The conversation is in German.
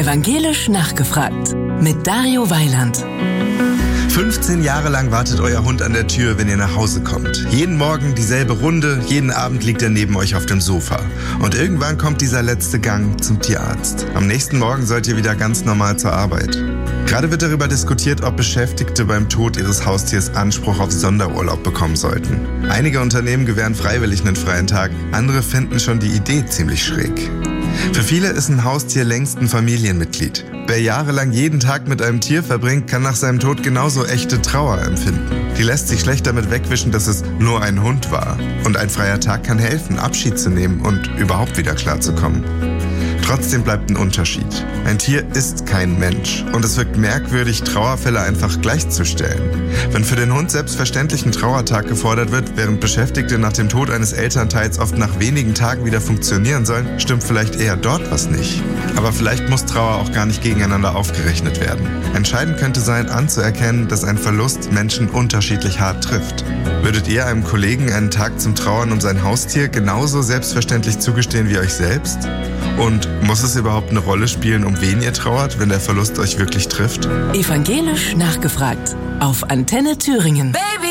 Evangelisch nachgefragt mit Dario Weiland. 15 Jahre lang wartet euer Hund an der Tür, wenn ihr nach Hause kommt. Jeden Morgen dieselbe Runde, jeden Abend liegt er neben euch auf dem Sofa. Und irgendwann kommt dieser letzte Gang zum Tierarzt. Am nächsten Morgen sollt ihr wieder ganz normal zur Arbeit. Gerade wird darüber diskutiert, ob Beschäftigte beim Tod ihres Haustiers Anspruch auf Sonderurlaub bekommen sollten. Einige Unternehmen gewähren freiwillig einen freien Tag, andere finden schon die Idee ziemlich schräg. Für viele ist ein Haustier längst ein Familienmitglied. Wer jahrelang jeden Tag mit einem Tier verbringt, kann nach seinem Tod genauso echte Trauer empfinden. Die lässt sich schlecht damit wegwischen, dass es nur ein Hund war. Und ein freier Tag kann helfen, Abschied zu nehmen und überhaupt wieder klarzukommen. Trotzdem bleibt ein Unterschied. Ein Tier ist kein Mensch und es wirkt merkwürdig, Trauerfälle einfach gleichzustellen. Wenn für den Hund selbstverständlich ein Trauertag gefordert wird, während Beschäftigte nach dem Tod eines Elternteils oft nach wenigen Tagen wieder funktionieren sollen, stimmt vielleicht eher dort was nicht. Aber vielleicht muss Trauer auch gar nicht gegeneinander aufgerechnet werden. Entscheidend könnte sein, anzuerkennen, dass ein Verlust Menschen unterschiedlich hart trifft. Würdet ihr einem Kollegen einen Tag zum Trauern um sein Haustier genauso selbstverständlich zugestehen wie euch selbst? Und muss es überhaupt eine Rolle spielen, um wen ihr trauert, wenn der Verlust euch wirklich trifft? Evangelisch nachgefragt auf Antenne Thüringen. Baby!